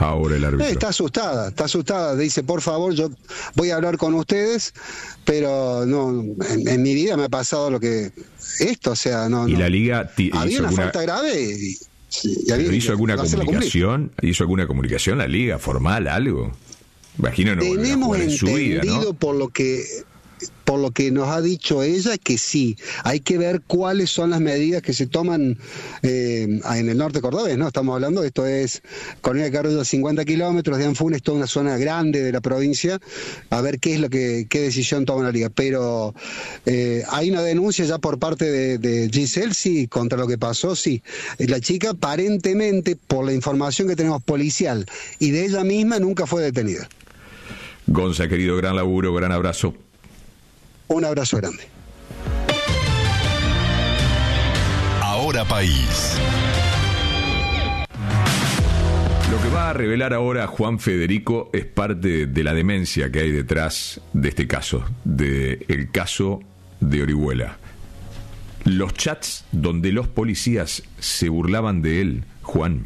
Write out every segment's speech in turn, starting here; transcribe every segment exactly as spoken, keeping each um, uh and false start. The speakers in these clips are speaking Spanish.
ahora el árbitro? Eh, está asustada, está asustada. Dice, por favor, yo voy a hablar con ustedes, pero no, en, en mi vida me ha pasado lo que esto, o sea, no. ¿Y no. la liga t- había hizo una alguna... falta grave y, y ¿Pero había, hizo alguna no hacerla comunicación? ¿Hizo alguna comunicación la liga formal, algo? Imagino no volverá a Tenemos jugar en su vida, entendido ¿no? por lo que por lo que nos ha dicho ella que sí, hay que ver cuáles son las medidas que se toman eh, en el norte cordobés, ¿no? Estamos hablando, esto es Coronel Carrillo, cincuenta kilómetros, de Anfunes, toda una zona grande de la provincia, a ver qué es lo que, qué decisión toma la liga. Pero eh, hay una denuncia ya por parte de, de Giselle, sí, contra lo que pasó, sí. La chica aparentemente, por la información que tenemos policial y de ella misma, nunca fue detenida. Gonza, querido, gran laburo, gran abrazo. Un abrazo grande. Ahora País. Lo que va a revelar ahora Juan Federico es parte de la demencia que hay detrás de este caso, del caso de Orihuela. Los chats donde los policías se burlaban de él, Juan.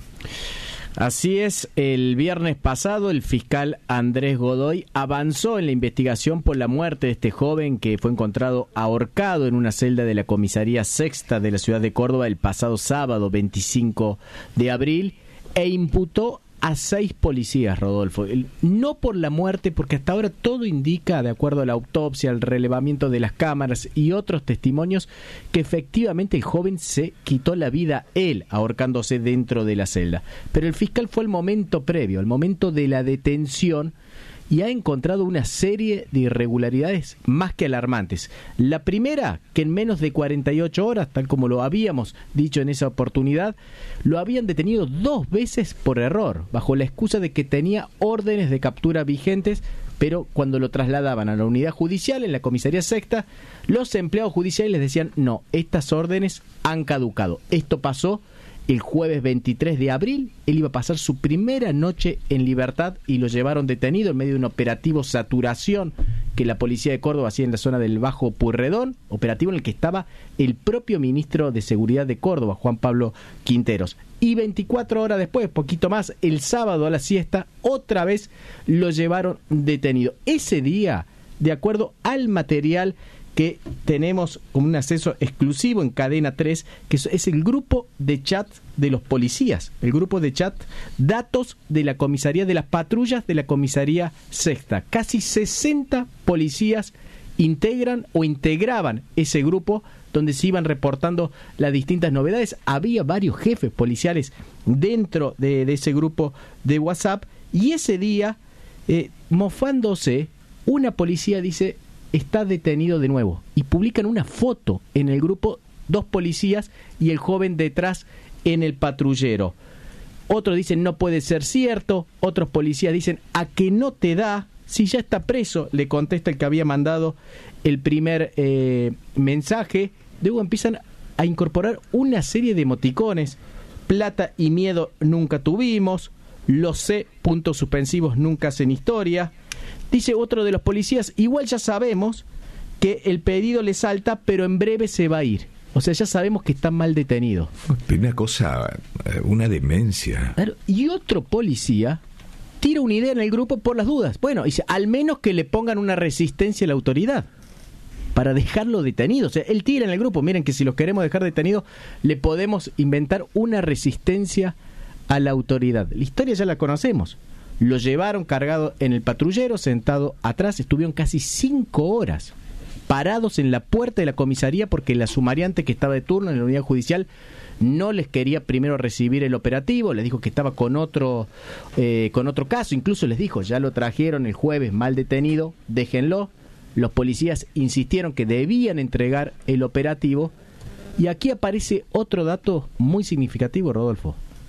Así es, el viernes pasado el fiscal Andrés Godoy avanzó en la investigación por la muerte de este joven que fue encontrado ahorcado en una celda de la comisaría sexta de la ciudad de Córdoba el pasado sábado veinticinco de abril e imputó a seis policías, Rodolfo. No por la muerte, porque hasta ahora todo indica, de acuerdo a la autopsia, el relevamiento de las cámaras y otros testimonios, que efectivamente el joven se quitó la vida él, ahorcándose dentro de la celda. Pero el fiscal fue al momento previo, al momento de la detención, y ha encontrado una serie de irregularidades más que alarmantes. La primera, que en menos de cuarenta y ocho horas, tal como lo habíamos dicho en esa oportunidad, lo habían detenido dos veces por error, bajo la excusa de que tenía órdenes de captura vigentes, pero cuando lo trasladaban a la unidad judicial en la comisaría sexta, los empleados judiciales les decían, no, estas órdenes han caducado. Esto pasó el jueves veintitrés de abril, él iba a pasar su primera noche en libertad y lo llevaron detenido en medio de un operativo saturación que la policía de Córdoba hacía en la zona del Bajo Purredón, operativo en el que estaba el propio ministro de Seguridad de Córdoba, Juan Pablo Quinteros. Y veinticuatro horas después, poquito más, el sábado a la siesta, otra vez lo llevaron detenido. Ese día, de acuerdo al material que tenemos como un acceso exclusivo en Cadena tres, que es el grupo de chat de los policías, el grupo de chat, datos de la comisaría, de las patrullas de la comisaría sexta. Casi sesenta policías integran o integraban ese grupo donde se iban reportando las distintas novedades. Había varios jefes policiales dentro de, de ese grupo de WhatsApp, y ese día, eh, mofándose, una policía dice, está detenido de nuevo, y publican una foto en el grupo, dos policías y el joven detrás en el patrullero. Otros dicen, no puede ser cierto. Otros policías dicen, a que no te da, si ya está preso, le contesta el que había mandado el primer eh, mensaje. Luego empiezan a incorporar una serie de emoticones: plata y miedo nunca tuvimos, lo sé, puntos suspensivos nunca hacen historia. Dice otro de los policías, igual ya sabemos que el pedido le salta, pero en breve se va a ir. O sea, ya sabemos que está mal detenido. Una cosa, una demencia. Claro. Y otro policía tira una idea en el grupo por las dudas. Bueno, dice, al menos que le pongan una resistencia a la autoridad para dejarlo detenido. O sea, él tira en el grupo, miren que si los queremos dejar detenido, le podemos inventar una resistencia a la autoridad. La historia ya la conocemos. Lo llevaron cargado en el patrullero, sentado atrás. Estuvieron casi cinco horas parados en la puerta de la comisaría porque la sumariante que estaba de turno en la unidad judicial no les quería primero recibir el operativo. Les dijo que estaba con otro eh, con otro caso. Incluso les dijo, ya lo trajeron el jueves mal detenido, déjenlo. Los policías insistieron que debían entregar el operativo. Y aquí aparece otro dato muy significativo, Rodolfo.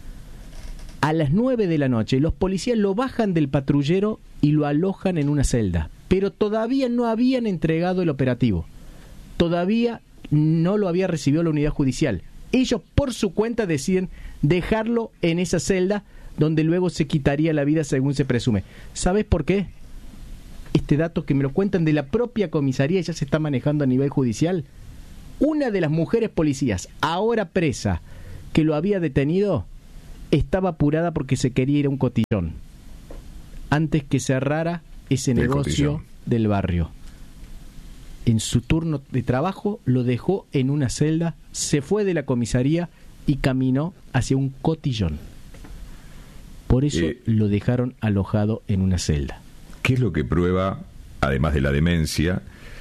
A las nueve de la noche, los policías lo bajan del patrullero y lo alojan en una celda. Pero todavía no habían entregado el operativo. Todavía no lo había recibido la unidad judicial. Ellos, por su cuenta, deciden dejarlo en esa celda, donde luego se quitaría la vida, según se presume. ¿Sabes por qué? Este dato que me lo cuentan de la propia comisaría, ya se está manejando a nivel judicial. Una de las mujeres policías, ahora presa, que lo había detenido, estaba apurada porque se quería ir a un cotillón antes que cerrara ese El negocio cotillón. del barrio. En su turno de trabajo lo dejó en una celda, se fue de la comisaría y caminó hacia un cotillón. Por eso Eh, lo dejaron alojado en una celda. ¿Qué es lo que prueba, además de la demencia,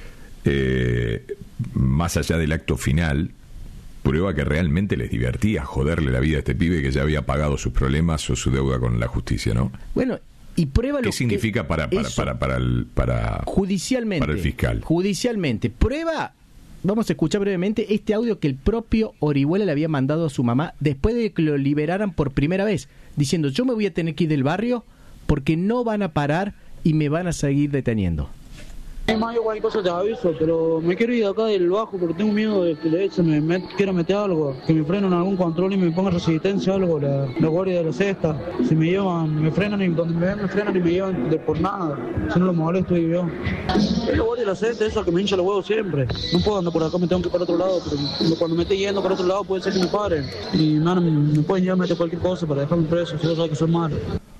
eh, más allá del acto final, prueba que realmente les divertía joderle la vida a este pibe que ya había pagado sus problemas o su deuda con la justicia, ¿no? Bueno, y prueba lo ¿Qué que significa para para eso, para para el, para judicialmente, para el fiscal? Judicialmente, prueba, vamos a escuchar brevemente este audio que el propio Orihuela le había mandado a su mamá después de que lo liberaran por primera vez, diciendo: yo me voy a tener que ir del barrio porque no van a parar y me van a seguir deteniendo. Es más, yo cualquier cosa te aviso, pero me quiero ir de acá del bajo porque tengo miedo de que le se me met, quiera meter algo, que me frenen algún control y me pongan resistencia o algo, la, la guardia de la cesta. Si me llevan, me frenan y donde me ven me frenan y me llevan de por nada, si no lo molesto y yo. Es la guardia de la cesta, esa que me hincha los huevos siempre. No puedo andar por acá, me tengo que ir para otro lado, pero cuando me esté yendo para otro lado puede ser que me paren. Y me, me pueden llevar a meter cualquier cosa para dejarme preso, si yo sé que soy malo.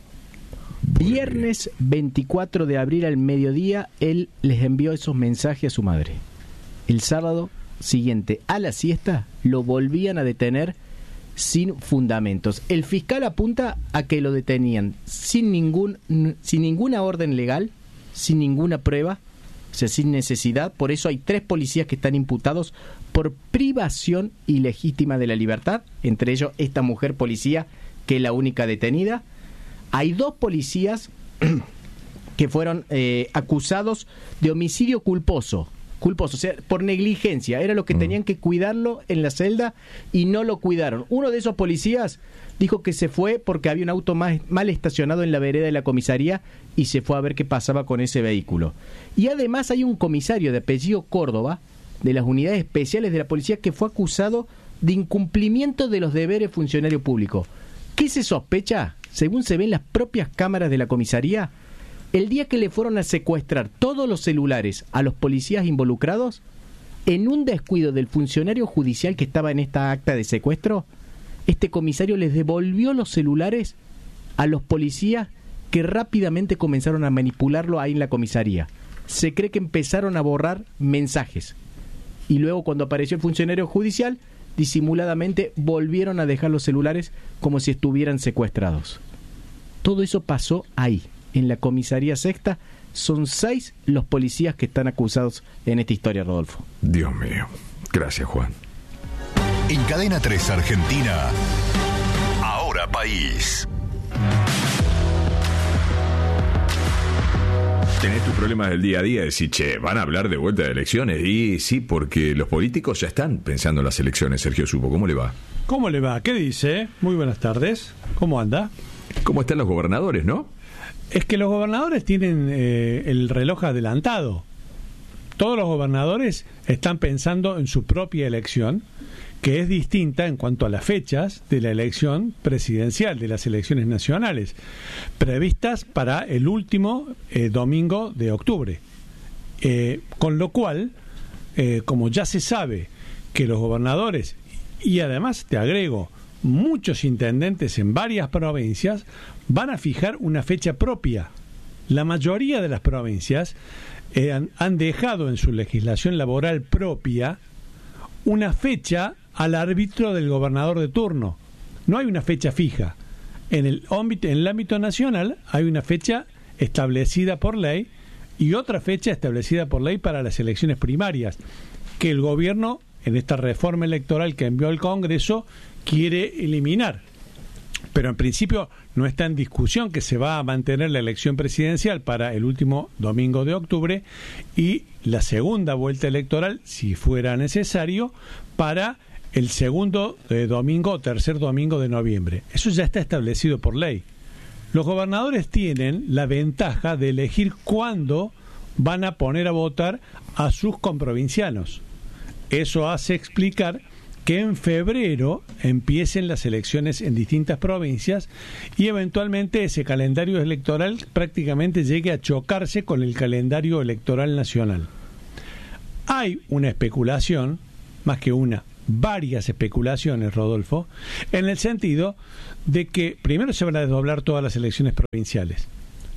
Viernes veinticuatro de abril al mediodía, él les envió esos mensajes a su madre. El sábado siguiente, a la siesta, lo volvían a detener sin fundamentos. El fiscal apunta a que lo detenían sin ningún, sin ninguna orden legal, sin ninguna prueba, o sea, sin necesidad. Por eso hay tres policías que están imputados por privación ilegítima de la libertad, entre ellos esta mujer policía, que es la única detenida. Hay dos policías que fueron eh, acusados de homicidio culposo, culposo, o sea, por negligencia. Era lo que tenían que cuidarlo en la celda y no lo cuidaron. Uno de esos policías dijo que se fue porque había un auto más, mal estacionado en la vereda de la comisaría y se fue a ver qué pasaba con ese vehículo. Y además hay un comisario de apellido Córdoba, de las unidades especiales de la policía, que fue acusado de incumplimiento de los deberes funcionario público. ¿Qué se sospecha? Según se ve en las propias cámaras de la comisaría, el día que le fueron a secuestrar todos los celulares a los policías involucrados, en un descuido del funcionario judicial que estaba en esta acta de secuestro, este comisario les devolvió los celulares a los policías, que rápidamente comenzaron a manipularlo ahí en la comisaría. Se cree que empezaron a borrar mensajes. Y luego, cuando apareció el funcionario judicial, disimuladamente volvieron a dejar los celulares como si estuvieran secuestrados. Todo eso pasó ahí, en la comisaría sexta. Son seis los policías que están acusados en esta historia, Rodolfo. Dios mío. Gracias, Juan. En Cadena tres Argentina, Ahora País. Tenés tus problemas del día a día, decís, che, ¿van a hablar de vuelta de elecciones? Y sí, porque los políticos ya están pensando en las elecciones. Sergio Supo, ¿cómo le va? ¿Cómo le va? ¿Qué dice? Muy buenas tardes. ¿Cómo anda? ¿Cómo están los gobernadores, no? Es que los gobernadores tienen eh, el reloj adelantado. Todos los gobernadores están pensando en su propia elección, que es distinta en cuanto a las fechas de la elección presidencial, de las elecciones nacionales, previstas para el último eh, domingo de octubre. Eh, con lo cual, eh, como ya se sabe que los gobernadores, y además te agrego, muchos intendentes en varias provincias, van a fijar una fecha propia. La mayoría de las provincias eh, han, han dejado en su legislación laboral propia una fecha al árbitro del gobernador de turno. No hay una fecha fija. En el ámbito, en el ámbito nacional hay una fecha establecida por ley y otra fecha establecida por ley para las elecciones primarias, que el gobierno, en esta reforma electoral que envió al Congreso, quiere eliminar. Pero en principio no está en discusión que se va a mantener la elección presidencial para el último domingo de octubre y la segunda vuelta electoral, si fuera necesario, para el segundo eh, domingo o tercer domingo de noviembre. Eso ya está establecido por ley. Los gobernadores tienen la ventaja de elegir cuándo van a poner a votar a sus comprovincianos. Eso hace explicar que en febrero empiecen las elecciones en distintas provincias y eventualmente ese calendario electoral prácticamente llegue a chocarse con el calendario electoral nacional. Hay una especulación, más que una, varias especulaciones, Rodolfo, en el sentido de que primero se van a desdoblar todas las elecciones provinciales.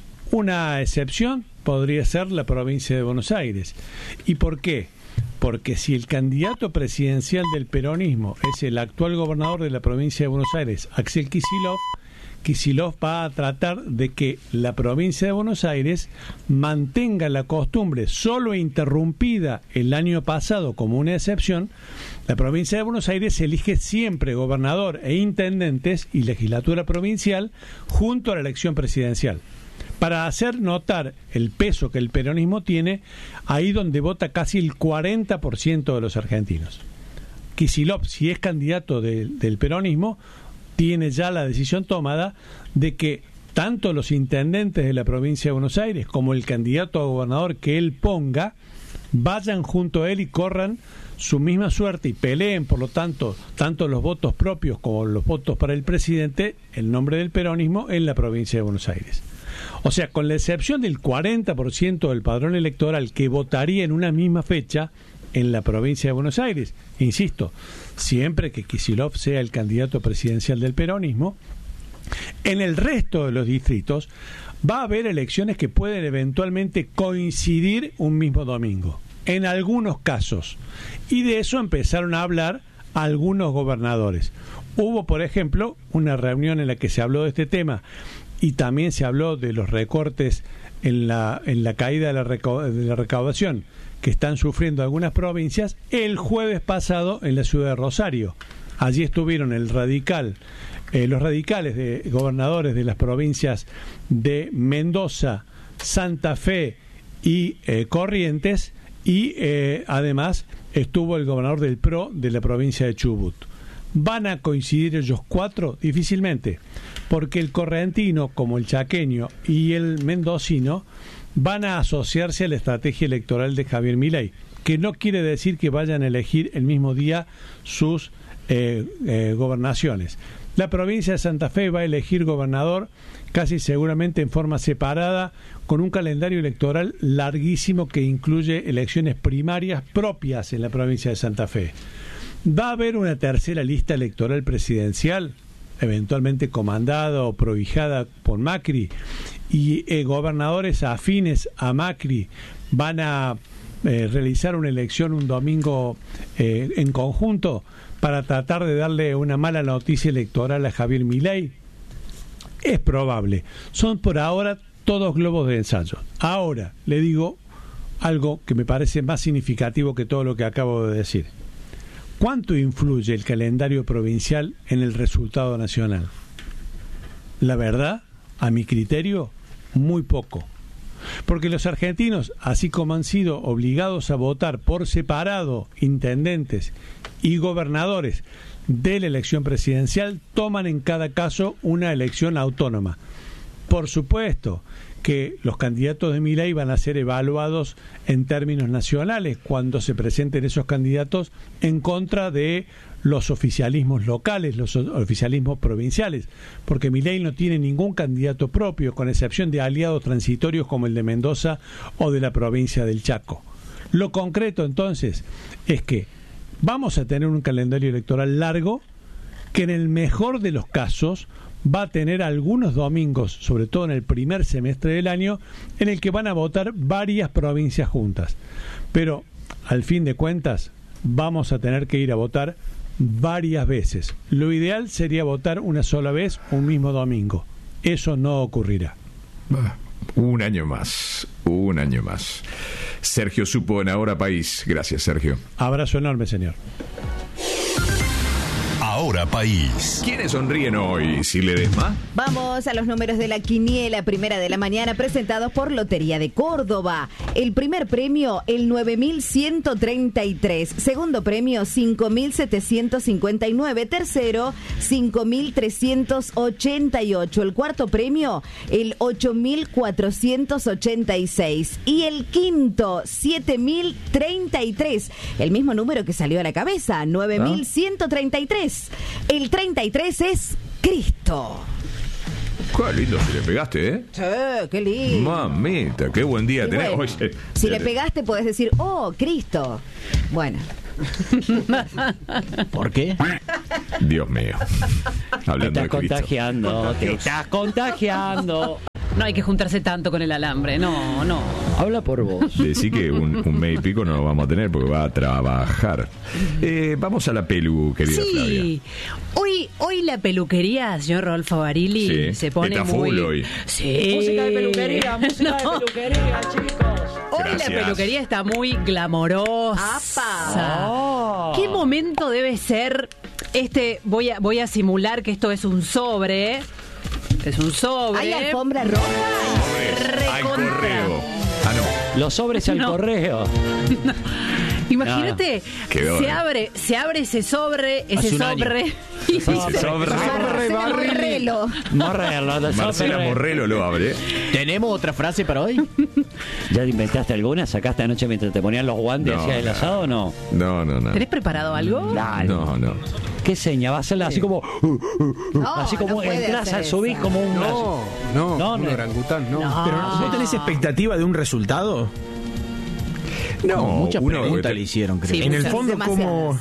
Una excepción podría ser la provincia de Buenos Aires. ¿Y por qué? Porque si el candidato presidencial del peronismo es el actual gobernador de la provincia de Buenos Aires, Axel Kicillof, Kicillof va a tratar de que la provincia de Buenos Aires mantenga la costumbre, solo interrumpida el año pasado como una excepción. La provincia de Buenos Aires elige siempre gobernador e intendentes y legislatura provincial junto a la elección presidencial, para hacer notar el peso que el peronismo tiene ahí donde vota casi el cuarenta por ciento de los argentinos. Kicillof, si es candidato de, del peronismo, tiene ya la decisión tomada de que tanto los intendentes de la provincia de Buenos Aires como el candidato a gobernador que él ponga vayan junto a él y corran su misma suerte y peleen, por lo tanto, tanto los votos propios como los votos para el presidente, en nombre del peronismo, en la provincia de Buenos Aires. O sea, con la excepción del cuarenta por ciento del padrón electoral que votaría en una misma fecha en la provincia de Buenos Aires, insisto, siempre que Kicillof sea el candidato presidencial del peronismo, en el resto de los distritos va a haber elecciones que pueden eventualmente coincidir un mismo domingo, en algunos casos, y de eso empezaron a hablar algunos gobernadores. Hubo, por ejemplo, una reunión en la que se habló de este tema y también se habló de los recortes en la, en la caída de la, recau- de la recaudación que están sufriendo algunas provincias el jueves pasado en la ciudad de Rosario. Allí estuvieron el radical, eh, los radicales de gobernadores de las provincias de Mendoza, Santa Fe y eh, Corrientes, y eh, además estuvo el gobernador del P R O de la provincia de Chubut. ¿Van a coincidir ellos cuatro? Difícilmente, porque el correntino, como el chaqueño y el mendocino, van a asociarse a la estrategia electoral de Javier Milei, que no quiere decir que vayan a elegir el mismo día sus eh, eh, gobernaciones. La provincia de Santa Fe va a elegir gobernador casi seguramente en forma separada, con un calendario electoral larguísimo que incluye elecciones primarias propias en la provincia de Santa Fe. ¿Va a haber una tercera lista electoral presidencial, eventualmente comandada o prohijada por Macri, y eh, gobernadores afines a Macri van a eh, realizar una elección un domingo eh, en conjunto para tratar de darle una mala noticia electoral a Javier Milei? Es probable. Son por ahora todos globos de ensayo. Ahora le digo algo que me parece más significativo que todo lo que acabo de decir. ¿Cuánto influye el calendario provincial en el resultado nacional? La verdad, a mi criterio, muy poco. Porque los argentinos, así como han sido obligados a votar por separado intendentes y gobernadores de la elección presidencial, toman en cada caso una elección autónoma. Por supuesto que los candidatos de Milei van a ser evaluados en términos nacionales cuando se presenten esos candidatos en contra de los oficialismos locales, los oficialismos provinciales, porque Milei no tiene ningún candidato propio, con excepción de aliados transitorios como el de Mendoza o de la provincia del Chaco. Lo concreto entonces es que vamos a tener un calendario electoral largo que en el mejor de los casos va a tener algunos domingos, sobre todo en el primer semestre del año, en el que van a votar varias provincias juntas. Pero, al fin de cuentas, vamos a tener que ir a votar varias veces. Lo ideal sería votar una sola vez un mismo domingo. Eso no ocurrirá. Un año más, un año más. Sergio Supo en Ahora País. Gracias, Sergio. Abrazo enorme, señor. Ahora País. ¿Quiénes sonríen hoy, si le des más? Vamos a los números de la quiniela primera de la mañana presentados por Lotería de Córdoba. El primer premio, el nueve mil ciento treinta y tres. Segundo premio, cinco mil setecientos cincuenta y nueve. Tercero, cinco mil trescientos ochenta y ocho. El cuarto premio, el ocho mil cuatrocientos ochenta y seis. Y el quinto, siete mil treinta y tres. El mismo número que salió a la cabeza, nueve mil ciento treinta y tres. El treinta y tres es Cristo. Qué lindo si le pegaste, ¿eh? Sí, qué lindo. Mamita, qué buen día Y tenés. bueno, Oye, si eh, le pegaste, podés decir, oh, Cristo. Bueno. ¿Por qué? Dios mío. Te Hablando estás de Cristo. contagiando, te estás contagiando. No hay que juntarse tanto con el alambre, no, no. Habla por vos. Decí que un, un mes y pico no lo vamos a tener porque va a trabajar. Eh, vamos a la pelu, querida Flavia. Sí, hoy, hoy la peluquería, señor Rodolfo Barili, Sí, se pone está muy... full hoy. Sí. Música de peluquería, música No. de peluquería, chicos. Hoy Gracias. la peluquería está muy glamorosa. ¡Apa! Oh. ¿Qué momento debe ser este? Voy a, voy a simular que esto es un sobre. Es un sobre. ¿Hay alfombra roja? Al Recontra. correo. Ah, no. Los sobres al No. correo. Imagínate, Quedó, se ¿eh? abre, se abre ese sobre, ese Hace un año. sobre. y- Ese sobre. Marcela Morrelo. Morrelo, los Marcela sobres. Morrelo lo abre. ¿Tenemos otra frase para hoy? ¿Ya inventaste alguna? ¿Sacaste anoche mientras te ponían los guantes No, hacia el no. asado o no? No, no, no. ¿Tenés preparado algo? Dale. No, no. ¿Qué seña? Va a ser así como. No, así como no puede entras hacer al subir eso. como un. No, no, No, un no. orangután, no. No. Pero ¿vos tenés expectativa de un resultado? No, Muchas uno- preguntas le hicieron, creo. Sí. En el muchas, fondo, ¿cómo...?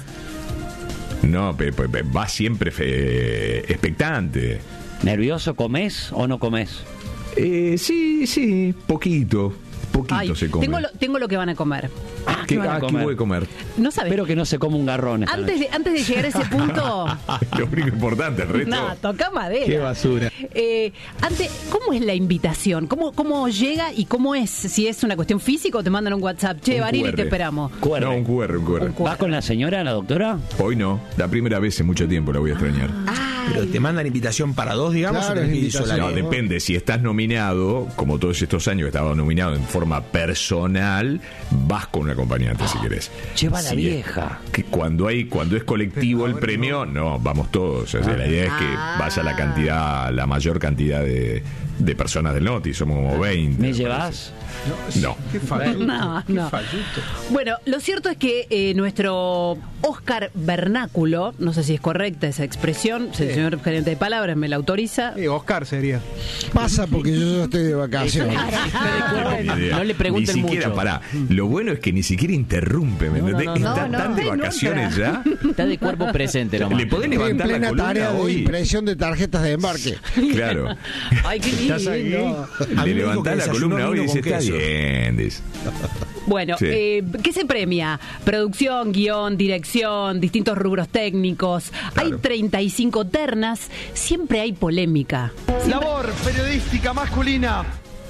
No, pe- pe- pe- va siempre fe- expectante. ¿Nervioso comés o no comés? Eh, sí, sí, poquito. Poquito Ay, se come. tengo lo, tengo lo que van a comer. Ah, ¿Qué, ¿qué van a ah, ¿qué comer? voy a comer? ¿No sabes? Espero que no se coma un garrón esta Antes noche. de, antes de llegar a ese punto... Lo único importante, el resto. No, toca madera. Qué basura. Eh, antes, ¿cómo es la invitación? ¿Cómo, ¿Cómo llega y cómo es? Si es una cuestión física o te mandan un WhatsApp. Che, Un Barili, Q R. te esperamos. Q R. No, un Q R, un Q R. ¿Vas con la señora, la doctora? Hoy no, la primera vez en mucho tiempo la voy a extrañar. Pero te mandan invitación para dos, digamos, Claro, o tenés que ir invitación. sola. No, depende. Si estás nominado, como todos estos años que estaba nominado en forma personal, vas con un acompañante si querés. Lleva a la Si es- vieja. Que cuando hay, cuando es colectivo el premio, no, vamos todos. O sea, la idea es que Ah. vaya la cantidad, la mayor cantidad de, de personas del Noti. Somos como veinte. ¿Me me llevas? No. Qué falluto, No, qué no. falluto. Bueno, lo cierto es que eh, nuestro Oscar Vernáculo, no sé si es correcta esa expresión, si el señor gerente de palabras me la autoriza. Eh, Oscar sería. Pasa porque yo ya estoy de vacaciones. Ni idea. No le pregunten Ni siquiera, mucho. pará. Lo bueno es que ni siquiera interrumpe, ¿me No, no, entendés? no, Está no, tan no. de Ay, nunca. vacaciones ya. Está de cuerpo presente nomás. ¿Le podés Estoy en levantar la plena columna tarea de hoy? impresión de tarjetas de embarque. Claro. Ay, qué ¿Estás ahí? lindo. A mí Le me dijo levantás que la desayunó columna hoy y vino dice, con está queso. bien. dice. Bueno, Sí. eh, ¿qué se premia? Producción, guión, dirección, distintos rubros técnicos. Hay Claro. treinta y cinco ternas, siempre hay polémica. Labor periodística masculina.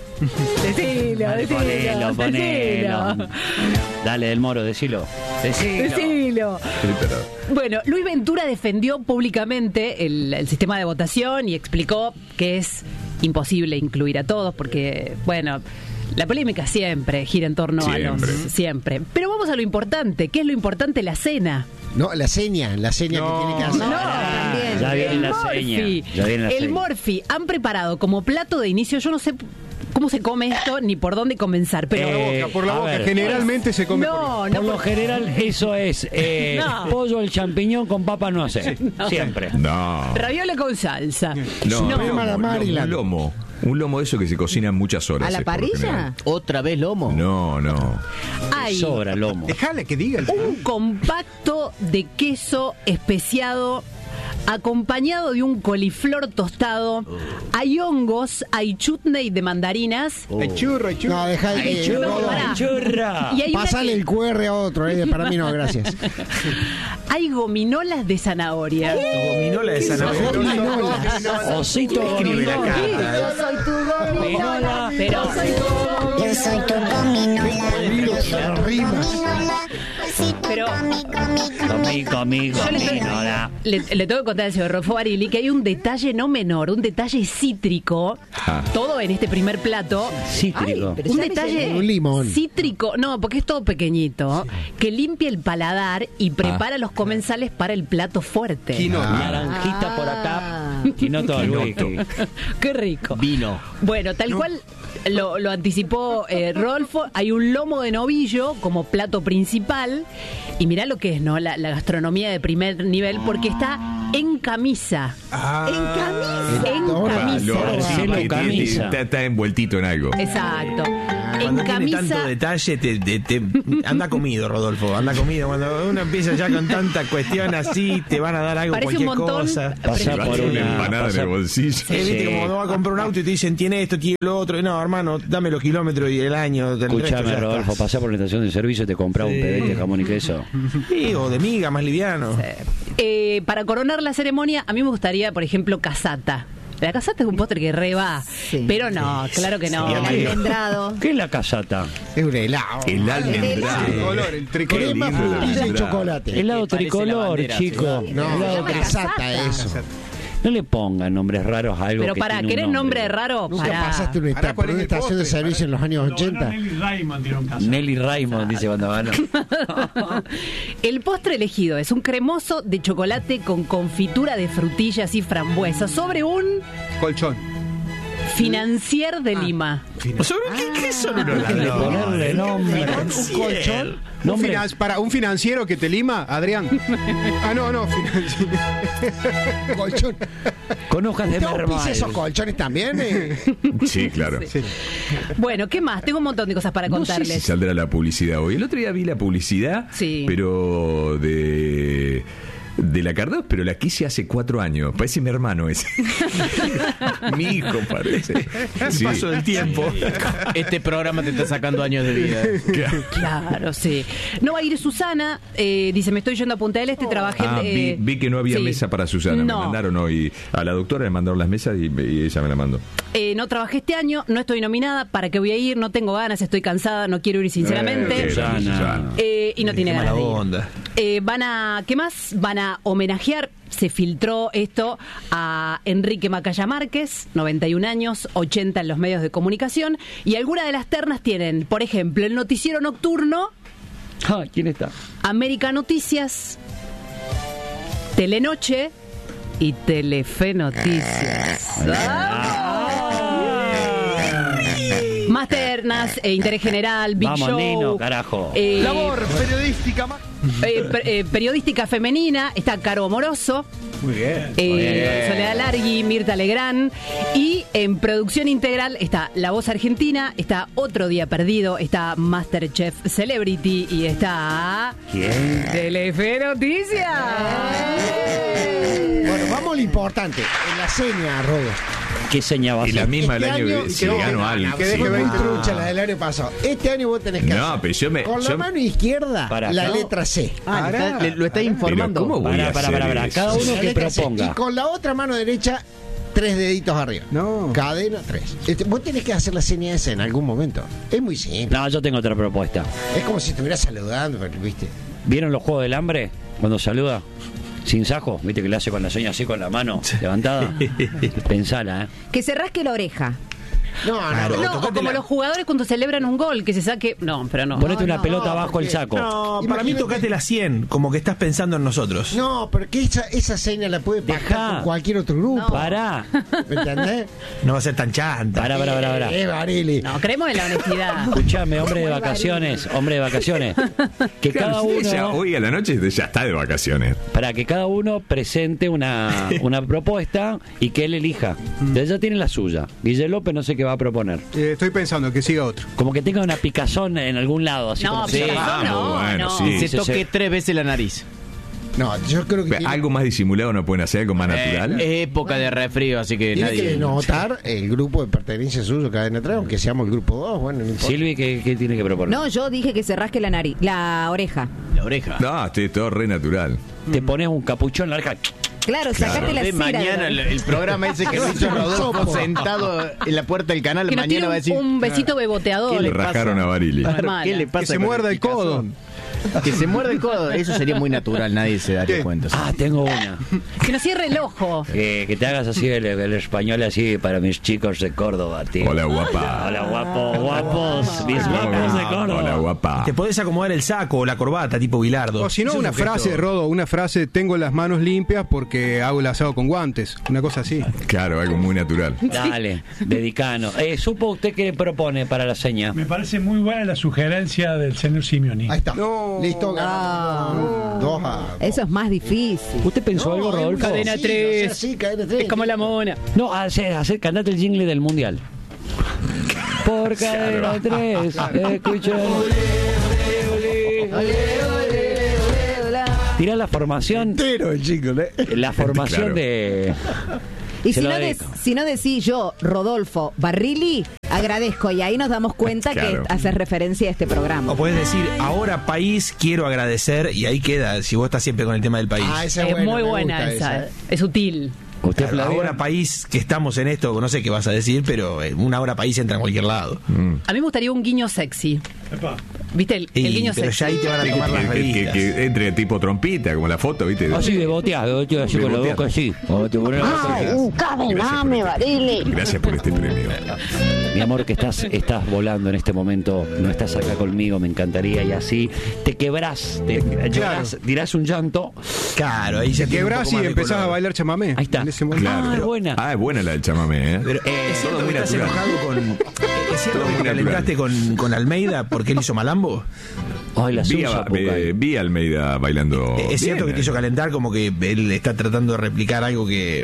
Decilo, Ponelo, ponelo. Dale, Del Moro, decilo. Decilo. Decilo. Sí, pero- Bueno, Luis Ventura defendió públicamente el, el sistema de votación y explicó que es imposible incluir a todos porque, bueno, la polémica siempre gira en torno a Siempre. los... Siempre. Pero vamos a lo importante. ¿Qué es lo importante? La cena. No, la seña, la seña que tiene que hacer. No, también. Ya viene El la Morphy. seña. Ya viene la el seña. Morphy han preparado como plato de inicio, yo no sé cómo se come esto ni por dónde comenzar, pero... Eh, Por la a boca, ver. generalmente se come por la- no, Por no, lo por- general, eso es eh, No. pollo al champiñón con papa no sé. Siempre. No. raviola con salsa. No, Suprema lomo, la lomo, Maryland. un lomo. Un lomo de eso que se cocina en muchas horas. ¿A la es por lo parrilla? general. ¿Otra vez lomo? No, no. Hay Sobra lomo. Dejale que diga el... un compacto de queso especiado acompañado de un coliflor tostado. Hay hongos, hay chutney de mandarinas. Hay churro, hay churro. No, deja de ¡Ay, churra! pará. ¡Churra! Y hay, una Pásale que- el Q R a otro, eh, para mí no, gracias. hay gominolas de zanahoria. Gominola de zanahoria. Gominola. Osito Escribe la gominola. carta. Yo soy tu gominola. Pero Yo soy tu gominola. Rimas. Pero Comí, comí, yo le, estoy- gominola. le, le tengo que contar al señor Rodolfo Barili que hay un detalle no menor, un detalle cítrico, Ah. todo en este primer plato. Cítrico. Pero Un ya me detalle llené. Un limón. cítrico, no, porque es todo pequeñito, que limpia el paladar y prepara los comensales para el plato fuerte. Quinoa. Naranjita por acá. Ah. Quinoto al whisky. Qué rico. Vino. Bueno, tal cual lo, lo anticipó eh, Rodolfo, hay un lomo de novillo como plato principal y mirá lo que es, ¿no? La, la gastronomía de primer nivel porque está en camisa. Ah. En camisa. En Lo- camisa. sí, Marcelo que- que- Camisa. Está, está envueltito en algo. Exacto. En Cuando tiene tanto camisa. detalle, te, te- te- anda comido, Rodolfo, anda comido. Cuando uno empieza ya con tanta cuestión así, te van a dar algo, Parece un cualquier montón. cosa. Pasá Va a por ser una una empanada en pasá- el bolsillo. Eh, ¿viste? Sí. Como cuando vas a comprar un auto y te dicen, tiene esto, tiene lo otro. Y no, hermano, dame los kilómetros y el año. Del resto Escuchame, ya Rodolfo, está. pasá por la estación de servicio y te comprás Sí. un pedete de jamón y queso. Sí, o de miga, más liviano. Eh, para coronar la ceremonia, a mí me gustaría, por ejemplo, casata. La casata es un postre que re va, Sí. pero no, claro que no. Sí, El almendrado. ¿Qué es la casata? Es un helado. El almendrado. Tricolor, el tricolor. Crema, Qué lindo frutilla y almendrado. chocolate. Helado parece la tricolor, bandera, chico. No, Se llama casata casata. eso. No le pongan nombres raros a algo Pero que para, tiene un ¿querés nombre nombre raro? Nunca Pará. pasaste una, Pará, esta- ¿cuál por es una el estación de postre? servicio en los años ochenta. Nelly Raymond, dice cuando van. El postre elegido es un cremoso de chocolate con confitura de frutillas y frambuesas sobre un Colchón. financier de Lima. ¿Sobre qué, qué son unos Déjenle ladrones? ponerle nombre. Un colchón. Un Nombre. finan- para un financiero que te lima, Adrián. Ah, no, no, financiero. Colchón. Con hojas de ¿Usted auspicia mermal. esos colchones también? eh? Sí, claro. Bueno, ¿qué más? Tengo un montón de cosas para No sé contarles. si saldrá la publicidad hoy. El otro día vi la publicidad, Sí. pero de de la Cardós, pero la quise hace cuatro años. Parece mi hermano ese. Mi hijo parece. Sí. Paso del tiempo. Este programa te está sacando años de vida. Claro, sí. No va a ir Susana, eh, dice, me estoy yendo a Punta del Este, trabajé... Ah, vi, eh, vi que no había sí. mesa para Susana. No. Me mandaron hoy a la doctora, le mandaron las mesas y, y ella me la mandó. Eh, no trabajé este año, no estoy nominada, ¿para qué voy a ir? No tengo ganas, estoy cansada, no quiero ir sinceramente. Eh, Susana. Susana. Eh, y no tiene Qué ganas mala de ir. onda. Eh, van a, ¿qué más? Van a homenajear, se filtró esto, a Enrique Macaya Márquez, noventa y un años, ochenta en los medios de comunicación, y algunas de las ternas tienen, por ejemplo, el noticiero nocturno, Ah, ¿quién está? América Noticias, Telenoche y Telefe Noticias. Más ternas, eh, Interés General, Big Vamos, Show. Nino, carajo. eh, Labor periodística más. eh, per- eh, periodística femenina, está Caro Amoroso, Muy bien. eh, Soledad Largui, Mirta Legrand, y en producción integral está La Voz Argentina, está Otro Día Perdido, está Masterchef Celebrity y está ¿Quién? Telefe Noticias. Bueno, vamos a lo importante. En la seña, Rodo. ¿Qué señal va a Y la ser? misma Este el año año- que y se que le ganó no, algo. Que deje ver trucha la del año pasado. Este año vos tenés que No, hacer pero yo me- con yo- la mano izquierda Para, la no. letra C. Ah, le está- le- lo está Pero informando. ¿cómo voy Pará, a pará, hacer pará, pará. eso? Cada uno La que letra C. proponga. Y con la otra mano derecha, tres deditos arriba. No. Cadena, tres. Este, vos tenés que hacer la seña esa en algún momento. Es muy simple. No, yo tengo otra propuesta. Es como si estuvieras saludando, ¿viste? ¿Vieron los Juegos del Hambre? Cuando saluda. Sin sajo, viste que le hace con la seña así con la mano levantada. Pensala, ¿eh? Que se rasque la oreja. No, no, Claro. no. No, o tocate como la- los jugadores cuando celebran un gol, que se saque... No, pero no. Ponete No, una no, pelota no, abajo el porque- saco. No, para mí Imagínate- tocate la cien, como que estás pensando en nosotros. No, porque esa, esa seña la puede pactar Dejá. con cualquier otro grupo. Pará. ¿Me entendés? No va a ser tan chanta. Pará, pará, pará, pará. Eh, Barili. No, creemos en la honestidad. Escuchame, hombre de vacaciones, hombre de vacaciones. Que Claro, cada usted ya uno, hoy a la noche ya está de vacaciones. para que cada uno presente una, una propuesta y que él elija. Entonces ya tiene la suya. Guille López no sé qué va a proponer. Eh, estoy pensando que siga otro. Como que tenga una picazón en algún lado, así No, como pero que- no, no, bueno, no. sí. Se Sí, toque sí. tres veces la nariz. No, yo creo que Pero tiene, algo más disimulado no pueden hacer, algo más natural. Eh, es época de refrío, así que tiene nadie. que notar el grupo de pertenencia suyo, Cadena tres, aunque seamos el grupo dos. Bueno, no importa. Silvi, ¿qué, qué tiene que proponer? No, yo dije que se rasque la nariz, la oreja. La oreja. No, estoy todo re natural. Te pones un capuchón en la oreja. Claro, sacate la De cera. mañana el, el programa ese que hizo Rodolfo sentado en la puerta del canal, Que nos mañana tire va a decir. un besito beboteador. ¿Qué le Rajaron pasa? a Barili. Claro. ¿Qué le pasa? Que se con muerda el codo. picazón? Que se muerde el codo, eso sería muy natural, nadie se daría ¿Qué? cuenta. Ah, tengo una. Que nos cierre el ojo. Que, que te hagas así el, el español así para mis chicos de Córdoba, tío. Hola, guapa. Hola, guapo, guapos, mis guapos de Córdoba. Hola, guapa. Te podés acomodar el saco o la corbata, tipo Bilardo. O si no, Eso es una un gesto. frase, Rodo, una frase, tengo las manos limpias porque hago el asado con guantes. Una cosa así. Claro, algo muy natural. Dale, dedicano. Eh, ¿Supo usted qué propone para la seña? Me parece muy buena la sugerencia del señor Simeoni. Ahí está. No. Listo, ganamos. Dos a... Eso es más difícil. ¿Usted pensó No, algo, es muy Rodolfo? Cadena sencillo, tres. o sea, sí, cadena tres. Es como la mona. No, hacer, hacer cantate el jingle del mundial. Por cadena tres, escucha. Tira la formación. Entero el chico, ¿eh? La formación Claro. de. Y Se si lo no, de- dedico. si no decís yo, Rodolfo Barrilli, agradezco. Y ahí nos damos cuenta Claro. que haces referencia a este programa. O puedes decir, ahora país, quiero agradecer, y ahí queda, si vos estás siempre con el tema del país. Ah, esa Es es buena, muy me buena gusta esa. ¿eh? Es sutil. Usted, Claro, Flavio. ahora país, que estamos en esto, no sé qué vas a decir, pero eh, una hora país entra en cualquier lado. A mí me gustaría un guiño sexy. ¿Viste? El, el Y- guiño pero sexy. ya ahí te van a Que, tomar las que- que- revistas. que entre tipo trompita, como la foto, ¿viste? Así de botear, de botear, así De con la botear. boca así. Como te pones la boca así. Un cabelame, Barili. Gracias por este premio. Mi amor, que estás, estás volando en este momento, no estás acá conmigo, me encantaría, y así te quebrás, te llorás, dirás un llanto. Claro, ahí se Te tiene un quebrás poco y más de empezás color. a bailar chamamé. Ahí está. En ese momento. Claro. Ah, es buena. Ah, es buena la del chamamé, ¿eh? Pero, eh, es cierto todo que muy estás natural. enojado con. Es cierto Todo que muy te calentaste con, con Almeida porque él hizo malambo. Ay, la Vi a, Susa, eh, vi a Almeida bailando. Eh, es cierto bien, que te hizo calentar, como que él está tratando de replicar algo que.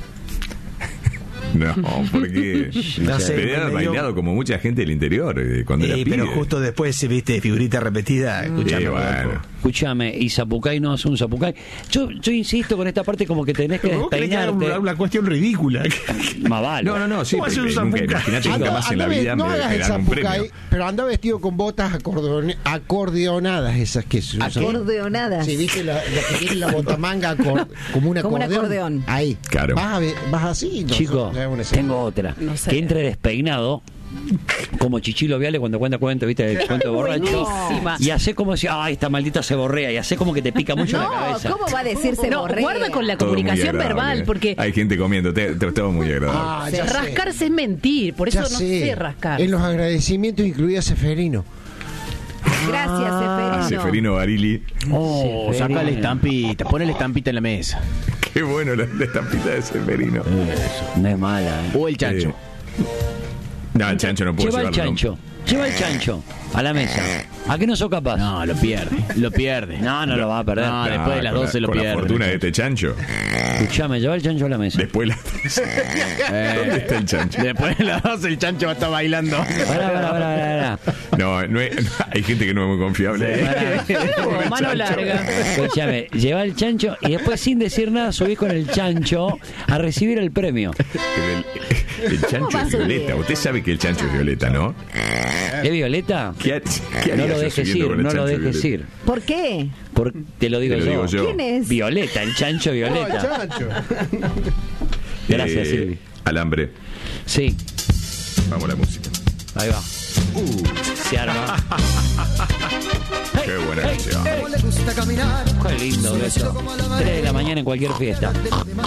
No, porque No sé, pero era me dio- bailado como mucha gente del interior eh, cuando Eh, era pero pibe. justo después, viste, figurita repetida. Escuchame, Sí, bueno. Rodolfo. Escúchame, y Zapucay no es un Zapucay. Yo, yo insisto con esta parte como que tenés que Vos querés que haga despeinarte. una, una cuestión ridícula. Más vale. No, no, no, sí, ¿Cómo hace porque un nunca, zapucay? imagínate, nunca Anda- más en la anda ve- vida no me, hagas me el dan un zapucay, premio. pero anda vestido con botas acordeone- acordeonadas esas que se usan. Acordeonadas. Sí, viste la, la que tiene la botamanga acor- como un Como un acordeón. acordeón. Ahí. Claro. Vas, a ver- vas así. no, Chico, no, no, no, tengo otra. No sé. Que entre despeinado, como Chichilo Viale cuando cuenta cuento, viste, el cuento de borracho. Buenísima. Y hace como si, ay, esta maldita se borrea. Y hace como que te pica mucho la No, cabeza. ¿cómo va a decirse No, borrea? guarda con la Todo muy comunicación agradable, verbal, ¿eh? porque Hay gente comiendo, te, te, todo muy agradable. Ah, ya sé. rascarse es mentir, por eso Ya no sé rascar. En los agradecimientos incluía Seferino. Gracias, Ah, Seferino. Seferino Barili. Oh, Seferino. saca la estampita, pone la estampita en la mesa. Qué bueno la, la estampita de Seferino. No es mala, ¿eh? O el chancho. Eh, no, el chancho no puedo Lleva el llevarlo. chancho. Lleva el chancho a la mesa. ¿A qué no sos capaz? No, lo pierde, lo pierde. No, no lo va a perder. No, después de las con la- doce lo con la pierde. fortuna de este chancho. Escuchame, lleva el chancho a la mesa. Después la... Eh, ¿Dónde está el chancho? Después de las doce el chancho va a estar bailando. Pará, pará, pará, pará, pará. No, no es- hay gente que no es muy confiable. Oh, mano chancho. larga. Escuchame, lleva el chancho y después sin decir nada subís con el chancho a recibir el premio. Pero el, el chancho va a es violeta. subir? Usted sabe que el chancho es violeta, ¿no? ¿Es Violeta? ¿Qué, ha- qué No haría lo yo dejes subiendo ir, con el no lo chancho dejes violeta? ir. ¿Por qué? Por- te lo digo, Te lo yo. digo yo. ¿Quién es? Violeta, el chancho Violeta. Gracias, Eh, Silvi. Alambre. Sí, Vamos a la música. ahí va. Se arma. Qué buena canción. Qué lindo eso. tres de la mañana en cualquier fiesta.